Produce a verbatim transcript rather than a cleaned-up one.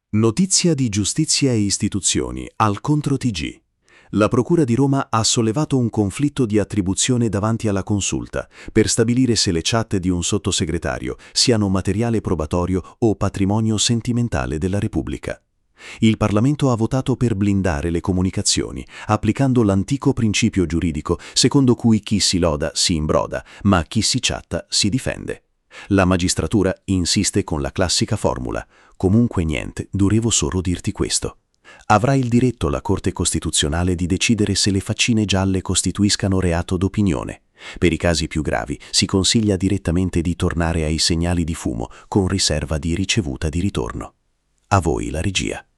Notizia di Giustizia e Istituzioni al Contro T G. La Procura di Roma ha sollevato un conflitto di attribuzione davanti alla Consulta per stabilire se le chat di un sottosegretario siano materiale probatorio o patrimonio sentimentale della Repubblica. Il Parlamento ha votato per blindare le comunicazioni, applicando l'antico principio giuridico secondo cui chi si loda si imbroda, ma chi si chatta si difende. La magistratura insiste con la classica formula: comunque niente, dovevo solo dirti questo. Avrà il diritto la Corte Costituzionale di decidere se le faccine gialle costituiscano reato d'opinione. Per i casi più gravi si consiglia direttamente di tornare ai segnali di fumo con riserva di ricevuta di ritorno. A voi la regia.